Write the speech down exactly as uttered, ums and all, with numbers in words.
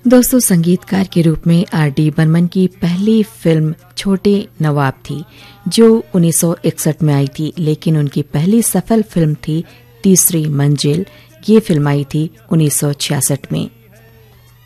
दोस्तों, संगीतकार के रूप में आर डी बर्मन की पहली फिल्म छोटे नवाब थी, जो उन्नीस सौ इकसठ में आई थी, लेकिन उनकी पहली सफल फिल्म थी तीसरी मंजिल। ये फिल्म आई थी उन्नीस सौ छियासठ में।